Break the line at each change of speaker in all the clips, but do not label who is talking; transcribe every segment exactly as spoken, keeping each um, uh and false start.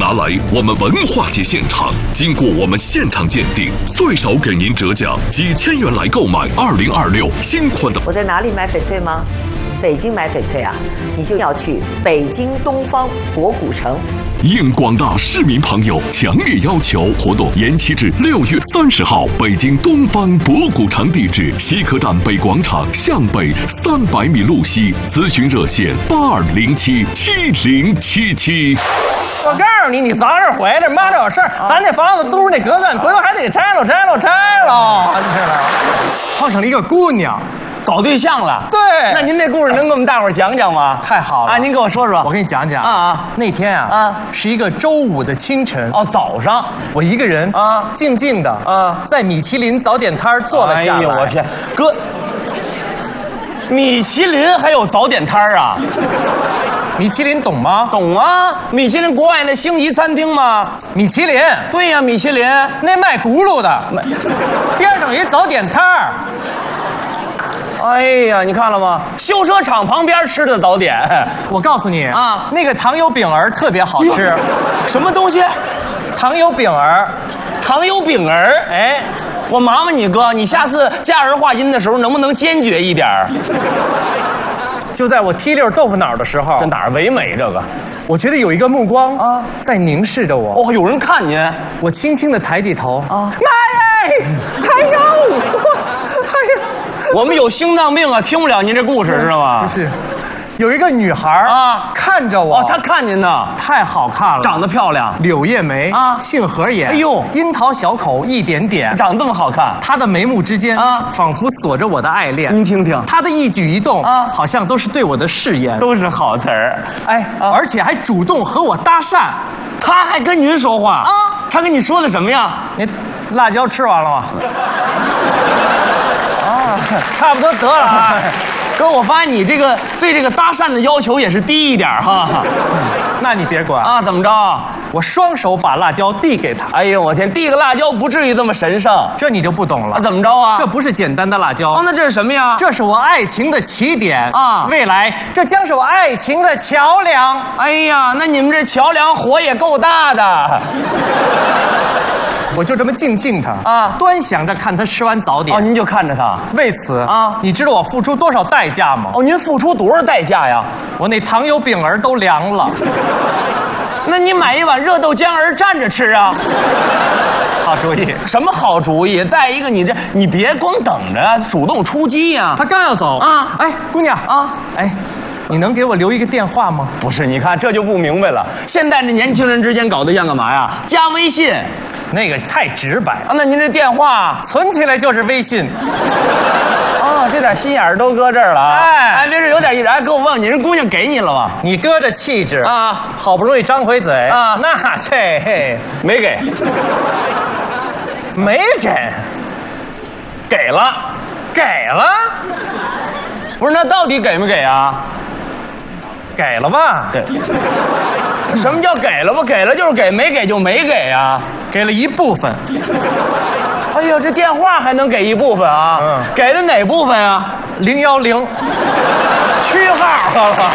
拿来我们文化节现场，经过我们现场鉴定，最少给您折价几千元来购买二零二六新款的。
我在哪里买翡翠吗？北京买翡翠啊，你就要去北京东方博古城。
应广大市民朋友强烈要求，活动延期至六月三十号。北京东方博古城地址：西客站北广场向北三百米路西。咨询热线：八二零七七零七七。
我告诉你，你早点回来，妈这有事儿，咱这房子租着那隔断，回头还得给拆了，拆了，拆了。碰上了一个姑娘。搞对象了，对，那您这故事能给我们大伙儿讲讲吗？太好了啊！您给我说说，我跟你讲讲啊啊！那天啊啊，是一个周五的清晨哦，早上，我一个人啊，静静的啊，在米其林早点摊坐了下来。哎呦我天，哥，米其林还有早点摊啊？米其林懂吗？懂啊！米其林国外那星级餐厅吗？米其林，对呀，米其林那卖轱辘的，边上有一早点摊儿。哎呀，你看了吗？修车厂旁边吃的早点，我告诉你啊，那个糖油饼儿特别好吃。什么东西？糖油饼儿，糖油饼儿。哎，我麻烦你哥，你下次加儿化音的时候能不能坚决一点儿？就在我踢溜豆腐脑的时候，这哪儿唯美这个？我觉得有一个目光啊在凝视着我。哦，有人看您。我轻轻的抬起头啊，妈耶！哎呦，哎呀！我们有心脏病啊，听不了您这故事，知道吗？不是，有一个女孩啊，看着我，哦，她看您呢，太好看了，长得漂亮，柳叶眉啊，杏核眼，哎呦，樱桃小口一点点，长得这么好看，她的眉目之间啊，仿佛锁着我的爱恋。您听听，她的一举一动啊，好像都是对我的誓言，都是好词儿。哎，而且还主动和我搭讪，她还跟您说话啊？她跟你说的什么呀？你辣椒吃完了吗？差不多得了啊，哥，我发现你这个对这个搭讪的要求也是低一点哈。那你别管啊，怎么着？我双手把辣椒递给他。哎呦，我天，递个辣椒不至于这么神圣，这你就不懂了。啊、怎么着啊？这不是简单的辣椒，哦，那这是什么呀？这是我爱情的起点啊！未来这将是我爱情的桥梁。哎呀，那你们这桥梁火也够大的。我就这么静静他啊，端详着看他吃完早点。哦，您就看着他。为此啊，你知道我付出多少代价吗？哦，您付出多少代价呀？我那糖油饼儿都凉了。那你买一碗热豆浆儿蘸着吃啊？好主意。什么好主意？再一个，你这你别光等着，主动出击呀。他刚要走啊，哎，姑娘啊，哎。你能给我留一个电话吗？不是，你看这就不明白了。现在这年轻人之间搞对象干嘛呀？加微信，那个太直白啊。那您这电话存起来就是微信。哦，这点心眼儿都搁这儿了啊！哎，哎，别是有点意思。哎，哥，我问问你，人姑娘给你了吗？你搁着气质啊，好不容易张回嘴啊，那这嘿没给，没给，给了，给了。不是，那到底给没给啊？给了吧？给。什么叫给了吧？给了就是给，没给就没给啊。给了一部分。哎呀，这电话还能给一部分啊？嗯。给的哪部分啊？零幺零。区号了。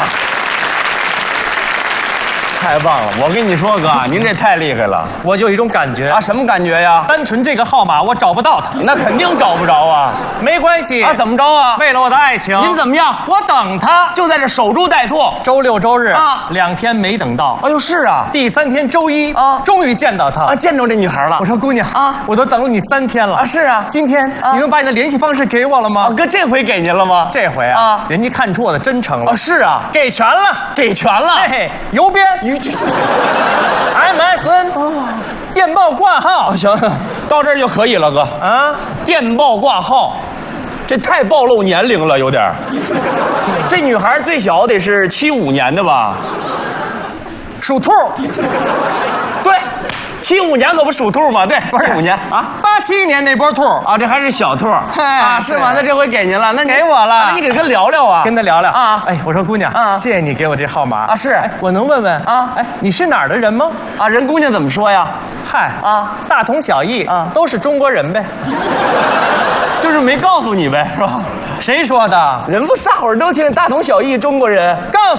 太棒了！我跟你说，哥，您这太厉害了。我就有一种感觉啊，什么感觉呀？单纯这个号码我找不到他，那肯定找不着啊。没关系啊，怎么着啊？为了我的爱情，您怎么样？我等他，就在这守株待兔。周六周日啊，两天没等到。哎呦，是啊。第三天周一啊，终于见到他啊，见着这女孩了。我说姑娘啊，我都等了你三天了啊。是啊，今天你能把你的联系方式给我了吗？哥，这回给您了吗？这回啊，人家看出我的真诚了。是啊，给全了，给全了。嘿嘿，邮编。M S N 哦，电报挂号，行，到这儿就可以了，哥啊，电报挂号，这太暴露年龄了，有点儿。这女孩最小得是七五年的吧？属兔，对。七五年可不属兔吗？对，七五年啊，八七年那波兔啊，这还是小兔啊，是吗？那这回给您了，那给我了，那你给他聊聊啊，跟他聊聊啊。哎，我说姑娘啊，谢谢你给我这号码啊，是，我能问问啊？哎，你是哪儿的人吗？啊，人姑娘怎么说呀？嗨啊，大同小异啊，都是中国人呗，就是没告诉你呗，是吧？谁说的？人不大伙儿都听大同小异，中国人告诉。